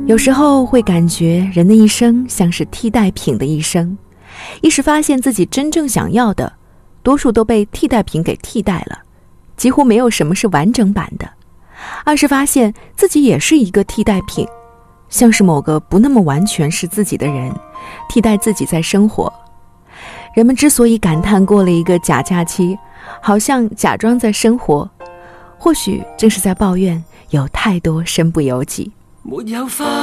有时候会感觉人的一生像是替代品的一生，一时发现自己真正想要的多数都被替代品给替代了，几乎没有什么是完整版的。二是发现自己也是一个替代品，像是某个不那么完全是自己的人，替代自己在生活。人们之所以感叹过了一个假假期，好像假装在生活，或许正是在抱怨有太多身不由己。 没有花